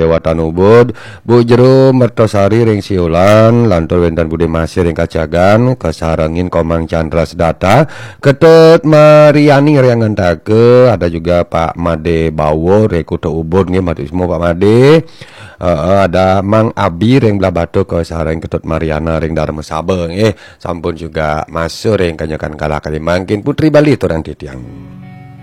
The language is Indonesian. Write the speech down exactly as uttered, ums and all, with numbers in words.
Kecamatan Ubud, Bu Jero Mertosari ring Siulan, lantur wenten Budi Masih ring Kacagan, kesarengin Komang Chandra Sedata, Ketut Mariani ring Ngentake, ada juga Pak Made Bawo ring Kuto Ubud nggih matur semua Pak Made. Uh, ada Mang Abi ring belah batu ke sareng Ketut Mariana ring Dharma Sabeng eh sampun juga masuk ring kanyakan kalah kali mangkin Putri Bali turang titiang.